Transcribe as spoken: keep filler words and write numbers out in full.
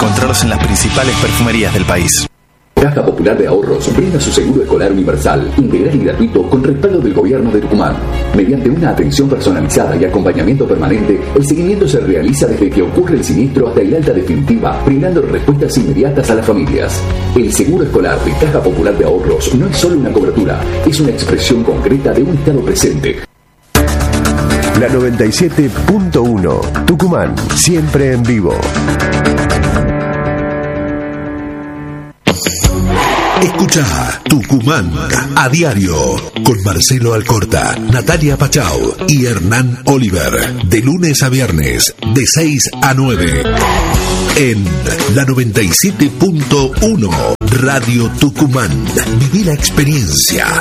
encontrarlos en las principales perfumerías del país. Caja Popular de Ahorros brinda su seguro escolar universal, integral y gratuito con respaldo del Gobierno de Tucumán. Mediante una atención personalizada y acompañamiento permanente, el seguimiento se realiza desde que ocurre el siniestro hasta el alta definitiva, brindando respuestas inmediatas a las familias. El seguro escolar de Caja Popular de Ahorros no es solo una cobertura, es una expresión concreta de un estado presente. La noventa y siete punto uno, Tucumán, siempre en vivo. Escucha Tucumán a diario con Marcelo Alcorta, Natalia Pachau y Hernán Oliver, de lunes a viernes de seis a nueve en la noventa y siete punto uno Radio Tucumán. Viví la experiencia.